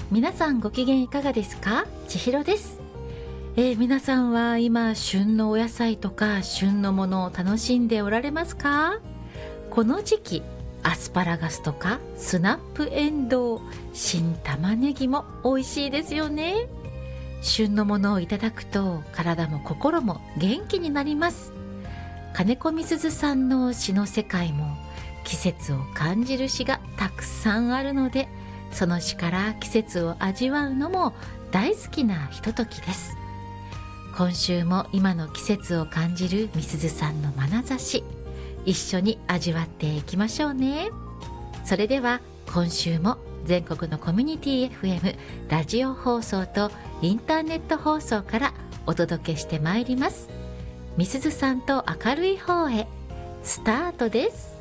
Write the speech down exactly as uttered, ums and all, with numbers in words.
皆さんご機嫌いかがですか？千尋です。えー、皆さんは今旬のお野菜とか旬のものを楽しんでおられますか？この時期アスパラガスとかスナップエンドウ、新玉ねぎも美味しいですよね。旬のものをいただくと体も心も元気になります。金子みすずさんの詩の世界も季節を感じる詩がたくさんあるので、その詩から季節を味わうのも大好きなひとときです。今週も今の季節を感じるみすずさんの眼差し、一緒に味わっていきましょうね。それでは今週も全国のコミュニティ エフエム、ラジオ放送とインターネット放送からお届けしてまいります。みすずさんと明るい方へ、スタートです。